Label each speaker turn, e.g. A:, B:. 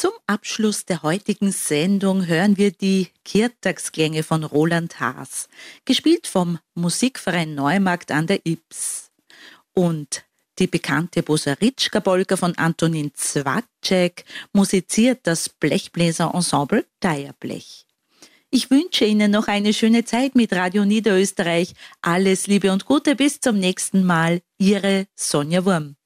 A: Zum Abschluss der heutigen Sendung hören wir die Kirtagsklänge von Roland Haas, gespielt vom Musikverein Neumarkt an der Ybbs. Und die bekannte Bosaritschka-Polka von Antonin Zwatschek musiziert das Blechbläser-Ensemble Deierblech. Ich wünsche Ihnen noch eine schöne Zeit mit Radio Niederösterreich. Alles Liebe und Gute, bis zum nächsten Mal. Ihre Sonja Wurm.